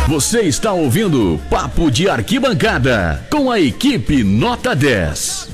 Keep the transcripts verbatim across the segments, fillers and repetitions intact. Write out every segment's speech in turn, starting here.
Você está ouvindo Papo de Arquibancada com a equipe Nota dez.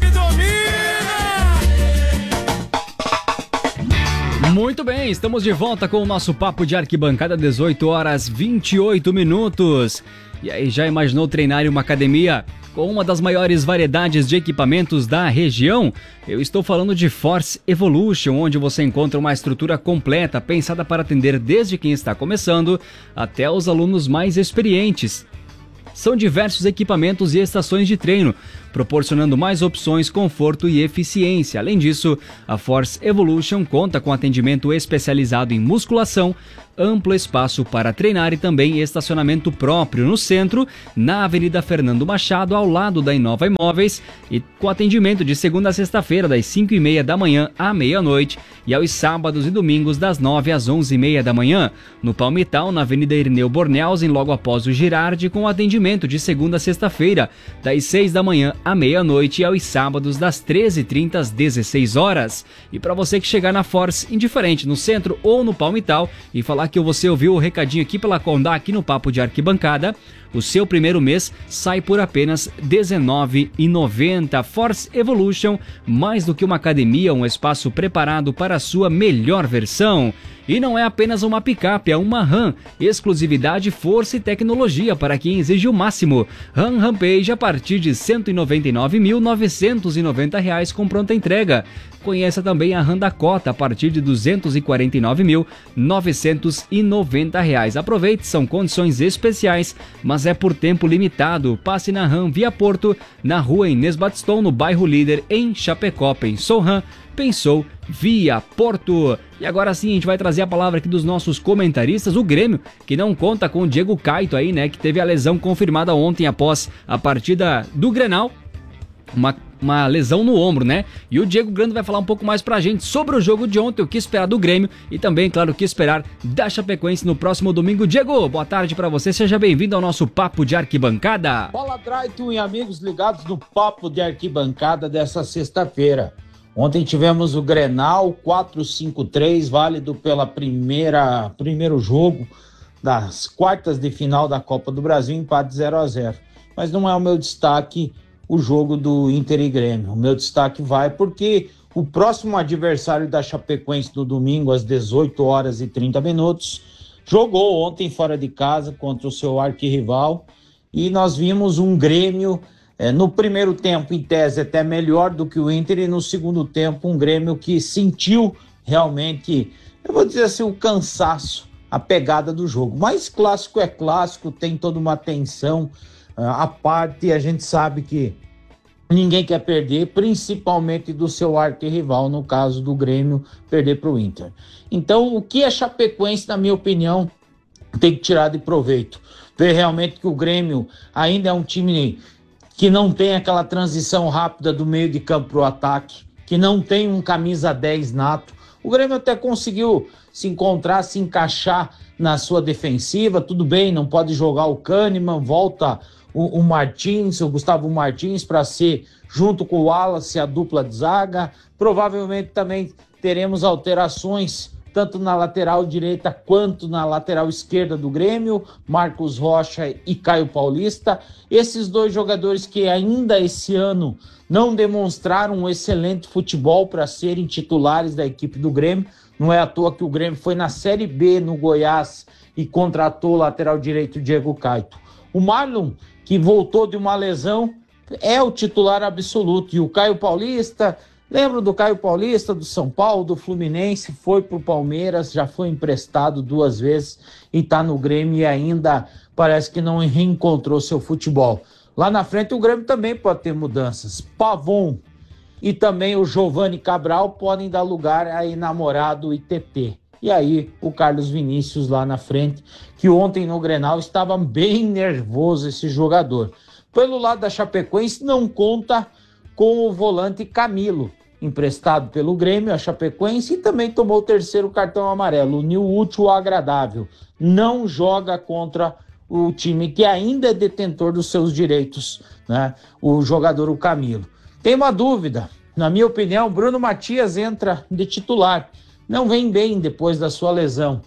Muito bem, estamos de volta com o nosso Papo de Arquibancada, dezoito horas e vinte e oito minutos. E aí, já imaginou treinar em uma academia com uma das maiores variedades de equipamentos da região? Eu estou falando de Force Evolution, onde você encontra uma estrutura completa, pensada para atender desde quem está começando até os alunos mais experientes. São diversos equipamentos e estações de treino, proporcionando mais opções, conforto e eficiência. Além disso, a Force Evolution conta com atendimento especializado em musculação, amplo espaço para treinar e também estacionamento próprio no centro, na Avenida Fernando Machado, ao lado da Inova Imóveis, e com atendimento de segunda a sexta-feira, das cinco e meia da manhã à meia-noite, e aos sábados e domingos, das nove às onze e meia da manhã. No Palmital, na Avenida Irineu Bornhausen, logo após o Girardi, com atendimento de segunda a sexta-feira, das seis da manhã à meia-noite, e aos sábados, das treze e trinta às dezesseis horas. E para você que chegar na Force, indiferente no centro ou no Palmital, e falar que você ouviu o recadinho aqui pela Condá, aqui no Papo de Arquibancada, o seu primeiro mês sai por apenas dezenove reais e noventa centavos. Force Evolution, mais do que uma academia, um espaço preparado para a sua melhor versão. E não é apenas uma picape, é uma RAM, exclusividade, força e tecnologia para quem exige o máximo. RAM Rampage a partir de cento e noventa e nove mil novecentos e noventa reais com pronta entrega. Conheça também a RAM Dakota a partir de duzentos e quarenta e nove mil novecentos e noventa reais. Aproveite, são condições especiais, mas é por tempo limitado. Passe na RAM Via Porto, na rua Inês Batistão, no bairro Líder, em Chapecó. Pensou RAM? Pensou Via Porto. E agora sim, a gente vai trazer a palavra aqui dos nossos comentaristas. O Grêmio, que não conta com o Diego Caito aí, né, que teve a lesão confirmada ontem após a partida do Grenal. Uma, uma lesão no ombro, né? E o Diego Grando vai falar um pouco mais pra gente sobre o jogo de ontem, o que esperar do Grêmio e também, claro, o que esperar da Chapecoense no próximo domingo. Diego, boa tarde pra você, seja bem-vindo ao nosso Papo de Arquibancada. Fala, Drayton e amigos ligados no Papo de Arquibancada dessa sexta-feira. Ontem tivemos o Grenal quatro cinco três, válido pela primeira primeiro jogo das quartas de final da Copa do Brasil, empate zero a zero. Mas não é o meu destaque o jogo do Inter e Grêmio. O meu destaque vai porque o próximo adversário da Chapecoense no domingo, às dezoito horas e trinta minutos, jogou ontem fora de casa contra o seu arquirrival e nós vimos um Grêmio é, no primeiro tempo, em tese, até melhor do que o Inter, e no segundo tempo um Grêmio que sentiu realmente, eu vou dizer assim, o cansaço, a pegada do jogo. Mas clássico é clássico, tem toda uma tensão a parte, a gente sabe que ninguém quer perder, principalmente do seu arquirrival, no caso do Grêmio, perder para o Inter. Então, o que a Chapecoense, na minha opinião, tem que tirar de proveito? Ver realmente que o Grêmio ainda é um time que não tem aquela transição rápida do meio de campo para o ataque, que não tem um camisa dez nato. O Grêmio até conseguiu se encontrar, se encaixar na sua defensiva, tudo bem, não pode jogar o Kahneman, volta o, o Martins, o Gustavo Martins, para ser, junto com o Wallace, a dupla de zaga. Provavelmente também teremos alterações, tanto na lateral direita quanto na lateral esquerda do Grêmio, Marcos Rocha e Caio Paulista. Esses dois jogadores que ainda esse ano não demonstraram um excelente futebol para serem titulares da equipe do Grêmio. Não é à toa que o Grêmio foi na Série B no Goiás e contratou o lateral direito Diego Caito. O Marlon, que voltou de uma lesão, é o titular absoluto. E o Caio Paulista, lembro do Caio Paulista, do São Paulo, do Fluminense, foi pro Palmeiras, já foi emprestado duas vezes e tá no Grêmio e ainda parece que não reencontrou seu futebol. Lá na frente o Grêmio também pode ter mudanças. Pavon e também o Giovani Cabral podem dar lugar a Enamorado e T T. E aí o Carlos Vinícius lá na frente, que ontem no Grenal estava bem nervoso esse jogador. Pelo lado da Chapecoense não conta com o volante Camilo, emprestado pelo Grêmio, a Chapecoense, e também tomou o terceiro cartão amarelo, uniu o útil ao agradável. Não joga contra o time que ainda é detentor dos seus direitos, né? O jogador, o Camilo. Tem uma dúvida, na minha opinião, Bruno Matias entra de titular. Não vem bem depois da sua lesão.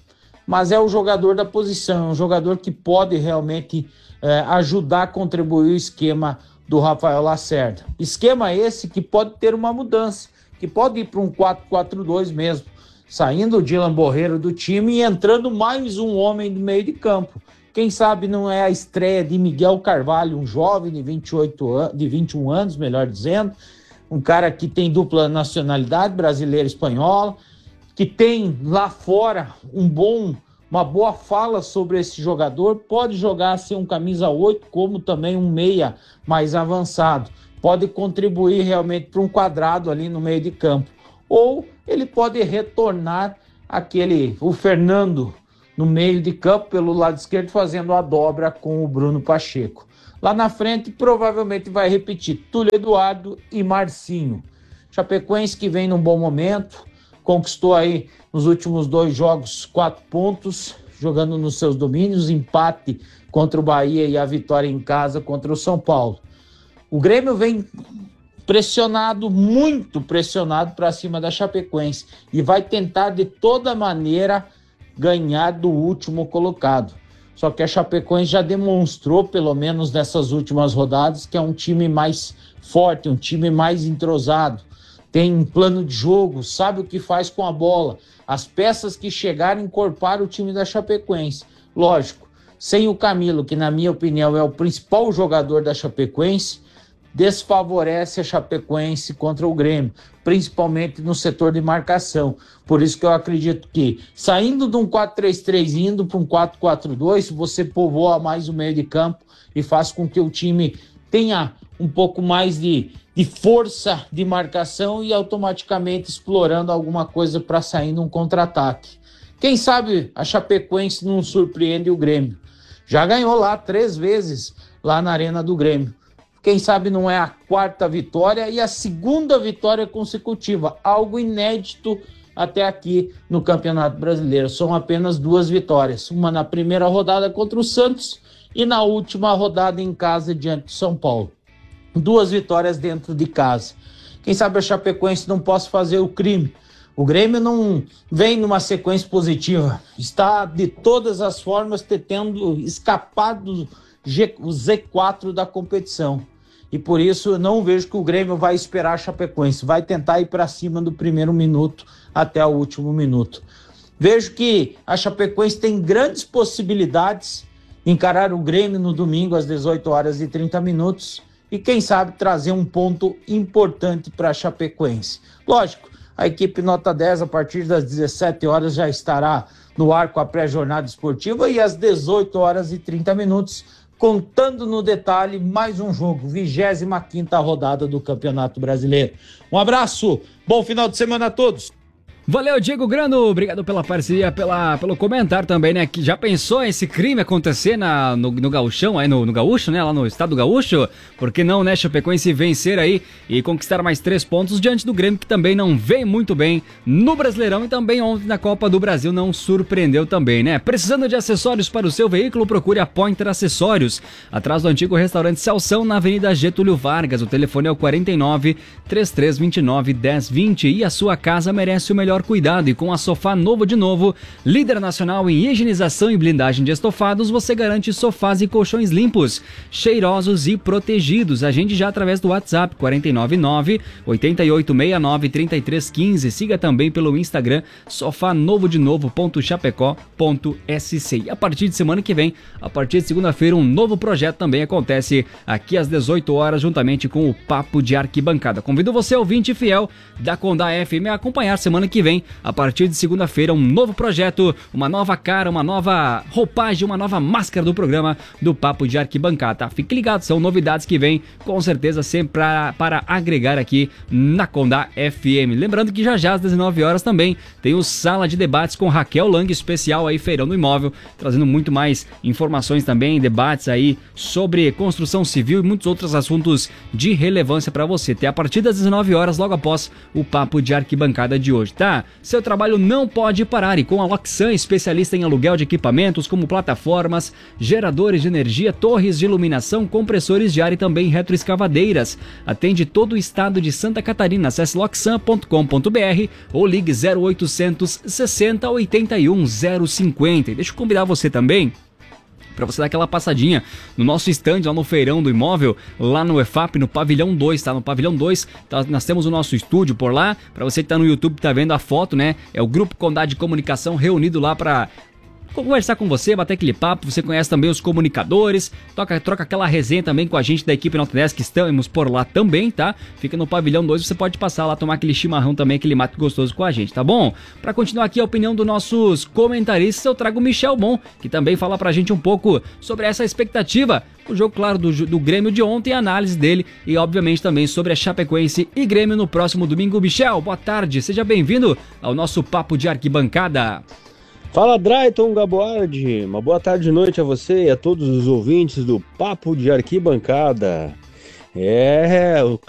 mas é o jogador da posição, um jogador que pode realmente é, ajudar a contribuir o esquema do Rafael Lacerda. Esquema esse que pode ter uma mudança, que pode ir para um quatro quatro dois mesmo, saindo o Dylan Borreiro do time e entrando mais um homem do meio de campo. Quem sabe não é a estreia de Miguel Carvalho, um jovem de vinte e oito anos, de vinte e um anos, melhor dizendo, um cara que tem dupla nacionalidade, brasileira e espanhola, que tem lá fora um bom, uma boa fala sobre esse jogador, pode jogar ser um camisa oito, como também um meia mais avançado, pode contribuir realmente para um quadrado ali no meio de campo, ou ele pode retornar aquele, o Fernando, no meio de campo, pelo lado esquerdo, fazendo a dobra com o Bruno Pacheco. Lá na frente, provavelmente vai repetir Túlio Eduardo e Marcinho. Chapecoense que vem num bom momento, conquistou aí nos últimos dois jogos quatro pontos, jogando nos seus domínios, empate contra o Bahia e a vitória em casa contra o São Paulo. O Grêmio vem pressionado, muito pressionado para cima da Chapecoense e vai tentar de toda maneira ganhar do último colocado. Só que a Chapecoense já demonstrou, pelo menos nessas últimas rodadas, que é um time mais forte, um time mais entrosado, tem um plano de jogo, sabe o que faz com a bola. As peças que chegaram encorparam o time da Chapecoense. Lógico, sem o Camilo, que na minha opinião é o principal jogador da Chapecoense, desfavorece a Chapecoense contra o Grêmio, principalmente no setor de marcação. Por isso que eu acredito que, saindo de um quatro três três e indo para um quatro quatro dois, você povoa mais o meio de campo e faz com que o time tenha um pouco mais de, de força de marcação e automaticamente explorando alguma coisa para sair num contra-ataque. Quem sabe a Chapecoense não surpreende o Grêmio. Já ganhou lá três vezes, lá na Arena do Grêmio. Quem sabe não é a quarta vitória e a segunda vitória consecutiva, algo inédito até aqui no Campeonato Brasileiro. São apenas duas vitórias, uma na primeira rodada contra o Santos e na última rodada em casa diante do São Paulo. Duas vitórias dentro de casa. Quem sabe a Chapecoense não possa fazer o crime. O Grêmio não vem numa sequência positiva, está de todas as formas tentando escapar do Z quatro da competição. E por isso eu não vejo que o Grêmio vai esperar a Chapecoense, vai tentar ir para cima do primeiro minuto até o último minuto. Vejo que a Chapecoense tem grandes possibilidades de encarar o Grêmio no domingo às dezoito horas e trinta minutos e quem sabe trazer um ponto importante para a Chapecoense. Lógico, a equipe Nota dez a partir das dezessete horas já estará no ar com a pré-jornada esportiva e às dezoito horas e trinta minutos contando no detalhe mais um jogo, vigésima quinta rodada do Campeonato Brasileiro. Um abraço, bom final de semana a todos. Valeu, Diego Grando, obrigado pela parceria, pela, pelo comentário também, né, que já pensou esse crime acontecer na, no, no Gauchão, aí no, no Gaúcho, né, lá no estado do Gaúcho, por que não, né, Chapecoense vencer aí e conquistar mais três pontos diante do Grêmio, que também não vem muito bem no Brasileirão e também ontem na Copa do Brasil não surpreendeu também, né. Precisando de acessórios para o seu veículo, procure a Pointer Acessórios, atrás do antigo restaurante Celção, na Avenida Getúlio Vargas, o telefone é o quarenta e nove, trinta e três vinte e nove, dez vinte e a sua casa merece o melhor cuidado e com a Sofá Novo de Novo, líder nacional em higienização e blindagem de estofados, você garante sofás e colchões limpos, cheirosos e protegidos. Agende já através do WhatsApp quarenta e nove nove, oito oito seis nove, três três um cinco. Siga também pelo Instagram sofá novo de novo ponto chapecó ponto s c. E a partir de semana que vem, a partir de segunda-feira, um novo projeto também acontece aqui às dezoito horas, juntamente com o Papo de Arquibancada. Convido você, ouvinte fiel da Condá F M, a acompanhar semana que vem, a partir de segunda-feira, um novo projeto, uma nova cara, uma nova roupagem, uma nova máscara do programa do Papo de Arquibancada. Fique ligado, são novidades que vêm com certeza sempre pra, para agregar aqui na Condá F M. Lembrando que já já às dezenove horas também tem o Sala de Debates com Raquel Lang, especial aí Feirão do Imóvel, trazendo muito mais informações também, debates aí sobre construção civil e muitos outros assuntos de relevância para você. Até a partir das dezenove horas, logo após o Papo de Arquibancada de hoje, tá? já, seu trabalho não pode parar e com a Loxan, especialista em aluguel de equipamentos como plataformas, geradores de energia, torres de iluminação, compressores de ar e também retroescavadeiras. Atende todo o estado de Santa Catarina. Acesse loxan ponto com ponto br ou ligue zero oitocentos sessenta oitenta e um zero cinquenta. E deixa eu convidar você também para você dar aquela passadinha no nosso stand lá no Feirão do Imóvel, lá no E F A P, no Pavilhão dois, tá? No Pavilhão dois, tá, nós temos o nosso estúdio por lá. Para você que tá no YouTube, tá vendo a foto, né? É o Grupo Condado de Comunicação reunido lá para conversar com você, bater aquele papo. Você conhece também os comunicadores, toca, troca aquela resenha também com a gente da equipe Nota dez, que estamos por lá também, tá? Fica no Pavilhão dois, você pode passar lá, tomar aquele chimarrão também, aquele mate gostoso com a gente, tá bom? Pra continuar aqui a opinião dos nossos comentaristas, eu trago o Michel Bon, que também fala pra gente um pouco sobre essa expectativa, o jogo, claro, do, do Grêmio de ontem, a análise dele e, obviamente, também sobre a Chapecoense e Grêmio no próximo domingo. Michel, boa tarde, seja bem-vindo ao nosso Papo de Arquibancada. Fala, Drayton Gaboardi, uma boa tarde e noite a você e a todos os ouvintes do Papo de Arquibancada. É, o